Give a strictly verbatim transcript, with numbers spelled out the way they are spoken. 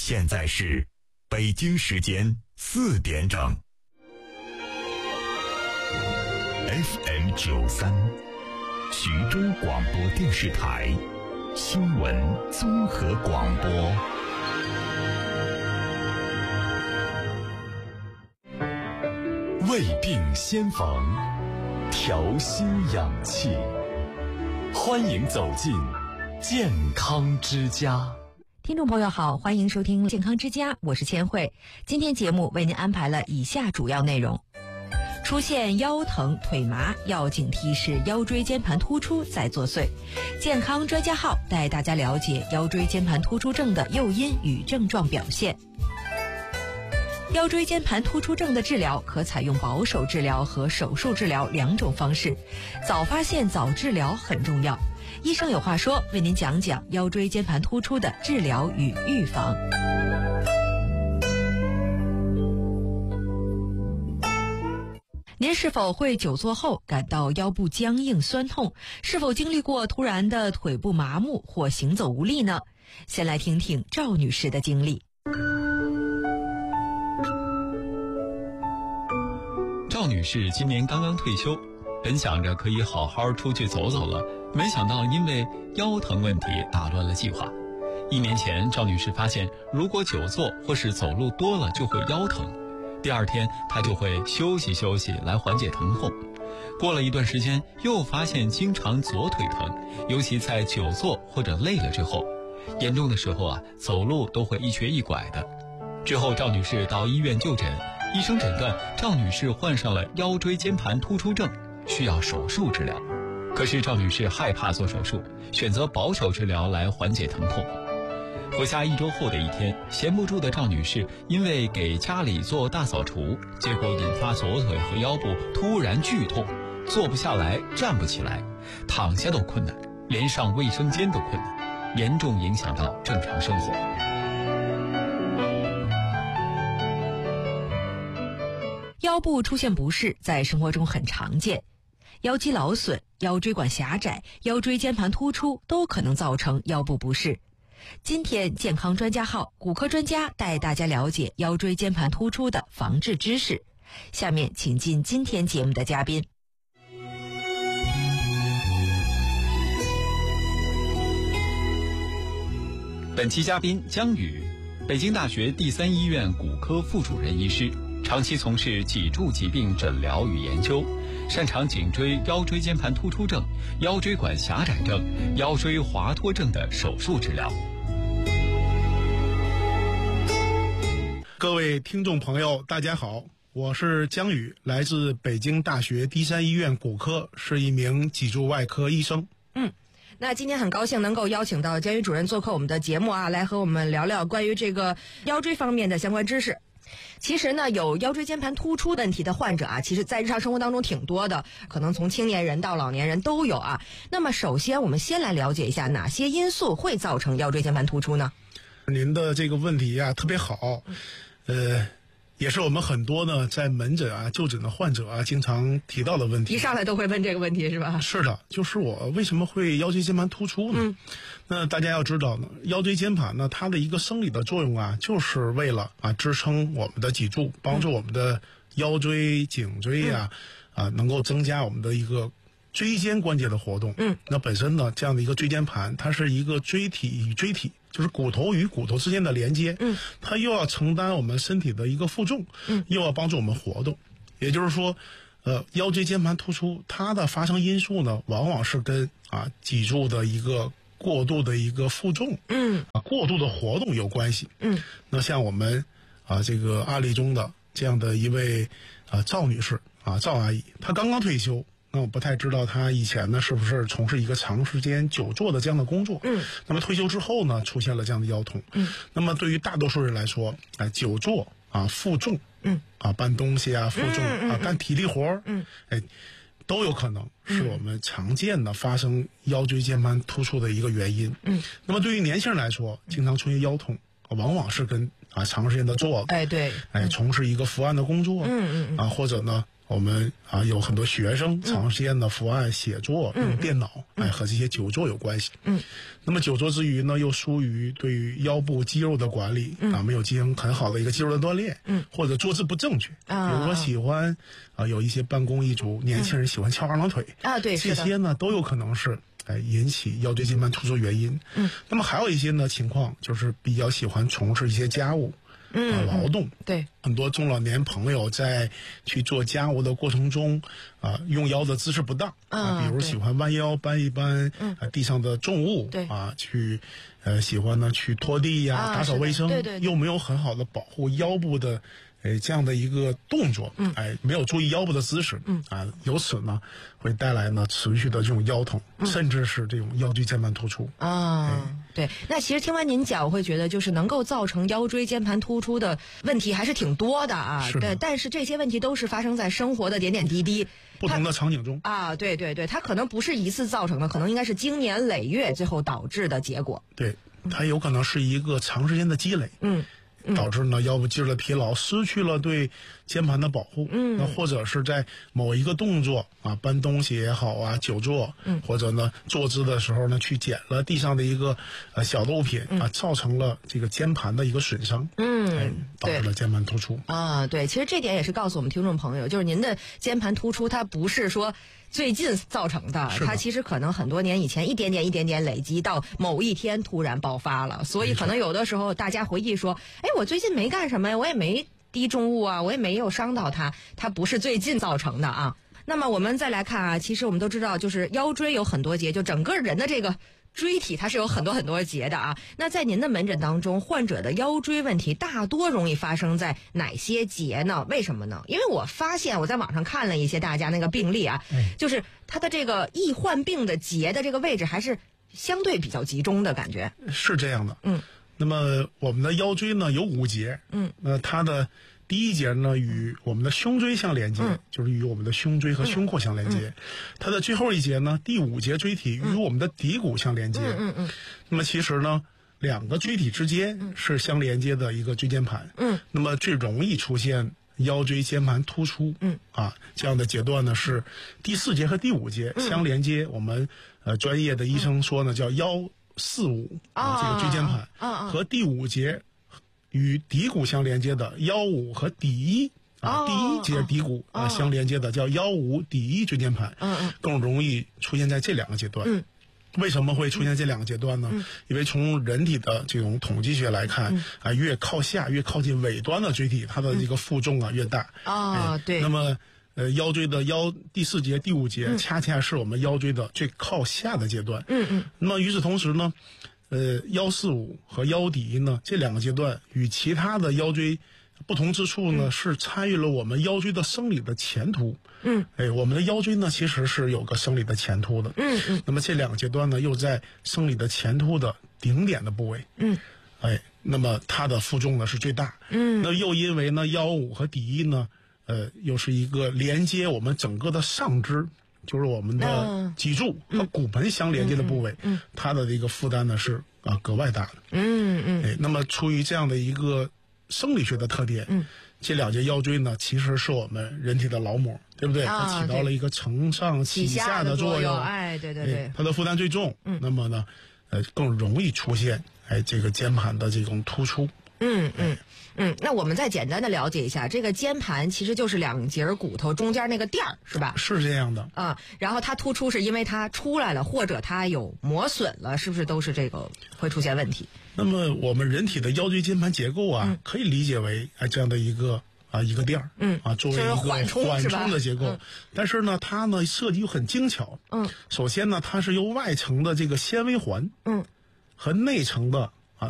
现在是北京时间四点整。F M 九三，徐州广播电视台新闻综合广播。胃病先防，调心养气，欢迎走进健康之家。 听众朋友好，欢迎收听健康之家，我是千惠。今天节目为您安排了以下主要内容：出现腰疼、腿麻，要警惕是腰椎间盘突出在作祟。健康专家号带大家了解腰椎间盘突出症的诱因与症状表现。腰椎间盘突出症的治疗可采用保守治疗和手术治疗两种方式，早发现早治疗很重要。医生有话说，为您讲讲腰椎间盘突出的治疗与预防。您是否会久坐后感到腰部僵硬酸痛？是否经历过突然的腿部麻木或行走无力呢？先来听听赵女士的经历。 赵女士今年刚刚退休，本想着可以好好出去走走了，没想到因为腰疼问题打乱了计划。一年前，赵女士发现如果久坐或是走路多了就会腰疼，第二天她就会休息休息来缓解疼痛。过了一段时间，又发现经常左腿疼，尤其在久坐或者累了之后，严重的时候啊，走路都会一瘸一拐的。之后赵女士到医院就诊，医生诊断赵女士患上了腰椎间盘突出症，需要手术治疗。可是赵女士害怕做手术，选择保守治疗来缓解疼痛。回家一周后的一天，闲不住的赵女士因为给家里做大扫除，结果引发左腿和腰部突然剧痛，坐不下来，站不起来，躺下都困难，连上卫生间都困难，严重影响到正常生活。 腰部出现不适在生活中很常见，腰肌劳损、腰椎管狭窄、腰椎间盘突出都可能造成腰部不适。今天健康专家号骨科专家带大家了解腰椎间盘突出的防治知识。下面请进今天节目的嘉宾。 本期嘉宾江宇，北京大学第三医院骨科副主任医师，长期从事脊柱疾病诊疗与研究，擅长颈椎腰椎间盘突出症、腰椎管狭窄症、腰椎滑脱症的手术治疗。 各位听众朋友大家好，我是江宇，来自北京大学第三医院骨科，是一名脊柱外科医生。 嗯，那今天很高兴能够邀请到江宇主任做客我们的节目啊，来和我们聊聊关于这个腰椎方面的相关知识。其实呢，有腰椎间盘突出问题的患者啊，其实在日常生活当中挺多的，可能从青年人到老年人都有啊。那么首先我们先来了解一下哪些因素会造成腰椎间盘突出呢？ 您的这个问题啊特别好，呃也是我们很多呢在门诊啊就诊的患者啊经常提到的问题， 一上来都会问这个问题是吧？ 是的，就是我为什么会腰椎间盘突出呢？嗯，那大家要知道呢，腰椎间盘呢它的一个生理的作用啊，就是为了啊支撑我们的脊柱，帮助我们的腰椎、颈椎啊、嗯、啊能够增加我们的一个椎间关节的活动。嗯，那本身呢这样的一个椎间盘，它是一个椎体与椎体，就是骨头与骨头之间的连接。嗯，它又要承担我们身体的一个负重，嗯，又要帮助我们活动。也就是说，呃，腰椎间盘突出它的发生因素呢，往往是跟啊脊柱的一个过度的一个负重，嗯，啊过度的活动有关系。嗯，那像我们啊这个案例中的这样的一位啊赵女士啊赵阿姨，她刚刚退休。那我不太知道他以前呢是不是从事一个长时间久坐的这样的工作。嗯，那么退休之后呢，出现了这样的腰痛。嗯，那么对于大多数人来说，哎，久坐啊，负重，嗯，啊，搬东西啊，负重、嗯嗯、啊，干体力活，嗯，哎，都有可能是我们常见的发生腰椎间盘突出的一个原因。嗯，那么对于年轻人来说，经常出现腰痛，往往是跟啊长时间的坐， 哎对， 哎从事一个伏案的工作，嗯嗯啊或者呢我们啊有很多学生长时间的伏案写作、 嗯、 用电脑，哎，和这些久坐有关系。嗯，那么久坐之余呢，又疏于对于腰部肌肉的管理、嗯、啊，没有进行很好的一个肌肉的锻炼，嗯，或者坐姿不正确，啊，比如说喜欢啊有一些办公一族、嗯、年轻人喜欢翘二郎腿啊，对， 这些呢都有可能是哎引起腰椎间盘突出原因。嗯，那么还有一些呢情况就是比较喜欢从事一些家务。嗯、啊，劳动， 对， 很多中老年朋友在去做家务的过程中，啊，用腰的姿势不当，嗯、啊，比如喜欢弯腰搬一搬，嗯、啊，地上的重物， 对， 啊，去，呃，喜欢呢去拖地呀、啊、打扫卫生， 对对， 又没有很好的保护腰部的。哎，这样的一个动作，嗯，哎，没有注意腰部的姿势，嗯啊，由此呢，会带来呢持续的这种腰疼，嗯、甚至是这种腰椎间盘突出啊。哎、对，那其实听完您讲，我会觉得就是能够造成腰椎间盘突出的问题还是挺多的啊。 是的。 但是这些问题都是发生在生活的点点滴滴、 不同的场景中啊。对对对，它可能不是一次造成的，可能应该是经年累月最后导致的结果。 对，它有可能是一个长时间的积累。嗯。导致呢腰部肌肉的疲劳，失去了对肩盘的保护。嗯，那或者是在某一个动作啊，搬东西也好啊，久坐，嗯，或者呢坐姿的时候呢，去捡了地上的一个呃小的物品、嗯、啊，造成了这个肩盘的一个损伤。嗯，哎，导致了肩盘突出。 啊，对，其实这点也是告诉我们听众朋友，就是您的肩盘突出，它不是说最近造成的，它其实可能很多年以前一点点一点点累积到某一天突然爆发了，所以可能有的时候大家回忆说，哎，我最近没干什么呀，我也没低重物啊，我也没有伤到它，它不是最近造成的啊。那么我们再来看啊，其实我们都知道，就是腰椎有很多节，就整个人的这个椎体它是有很多很多节的啊。那在您的门诊当中，患者的腰椎问题大多容易发生在哪些节呢？为什么呢？因为我发现我在网上看了一些大家那个病例啊，嗯、就是它的这个易患病的节的这个位置还是相对比较集中的感觉。 是这样的，嗯。那么我们的腰椎呢有五节，嗯，那它的第一节呢与我们的胸椎相连接，嗯、就是与我们的胸椎和胸廓相连接。嗯、它的最后一节呢，第五节椎体与我们的骶骨相连接。嗯嗯嗯。那么其实呢，两个椎体之间是相连接的一个椎间盘。嗯。那么最容易出现腰椎间盘突出，嗯啊这样的节段呢是第四节和第五节相连接。我们呃专业的医生说呢叫腰四五啊，这个椎间盘、啊啊、和第五节与骶骨相连接的腰五和骶一啊，啊第一节骶骨啊、啊相连接的叫腰五骶一椎间盘，嗯、啊、更容易出现在这两个阶段。嗯，为什么会出现这两个阶段呢？嗯、因为从人体的这种统计学来看，嗯、啊，越靠下越靠近尾端的椎体，它的这个负重啊越大。 啊、哎，对。 那么。呃，腰椎的腰第四节、第五节，嗯、恰恰是我们腰椎的最靠下的阶段。嗯嗯。那么与此同时呢，呃，腰四五和腰骶一呢这两个阶段与其他的腰椎不同之处呢，嗯、是参与了我们腰椎的生理的前凸。嗯。哎，我们的腰椎呢其实是有个生理的前凸的。嗯嗯。那么这两个阶段呢，又在生理的前凸的顶点的部位。嗯。哎，那么它的负重呢是最大。嗯。那又因为呢腰五和骶一呢。呃，又是一个连接我们整个的上肢，就是我们的脊柱和骨盆相连接的部位，嗯嗯、它的这个负担呢是啊格外大的。嗯嗯。哎，那么出于这样的一个生理学的特点，嗯、这两节腰椎呢，其实是我们人体的劳模，对不对？啊、它起到了一个承上启下的作用。 哎，对对对。 哎、它的负担最重，嗯、那么呢，呃，更容易出现哎这个肩盘的这种突出。 嗯嗯嗯，那我们再简单的了解一下，这个肩盘其实就是两节骨头中间那个垫儿，是吧？ 是这样的啊。然后它突出是因为它出来了，或者它有磨损了，是不是都是这个会出现问题？ 那么我们人体的腰椎间盘结构啊，嗯、可以理解为啊这样的一个啊一个垫儿，嗯啊作为一个缓冲的结构。嗯、但是呢，它呢设计又很精巧。嗯，首先呢，它是由外层的这个纤维环，嗯，和内层的